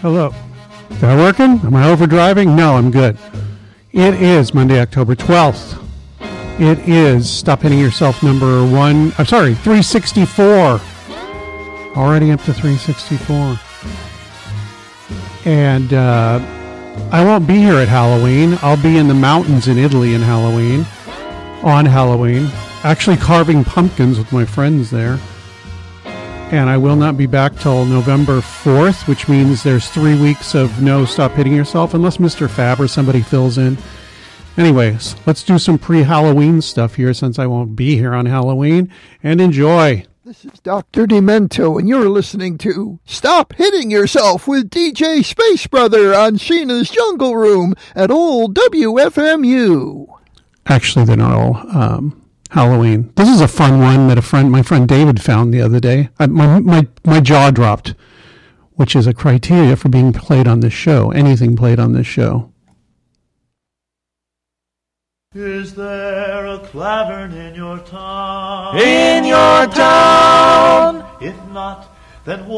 Hello. Is that working? Am I overdriving? No, I'm good. It is Monday, October 12th. It is Stop Hitting Yourself number 364. Already up to 364. And I won't be here at Halloween. I'll be in the mountains in Italy on Halloween. Actually carving pumpkins with my friends there. And I will not be back till November 4th, which means there's 3 weeks of no Stop Hitting Yourself, unless Mr. Fab or somebody fills in. Anyways, let's do some pre-Halloween stuff here since I won't be here on Halloween, and enjoy. This is Dr. Demento, and you're listening to Stop Hitting Yourself with DJ Space Brother on Sheena's Jungle Room at old WFMU. Actually, they're not all Halloween. This is a fun one that my friend David found the other day. My jaw dropped, which is a criteria for being played on this show. Anything played on this show. Is there a cavern in your town? In your town? If not, then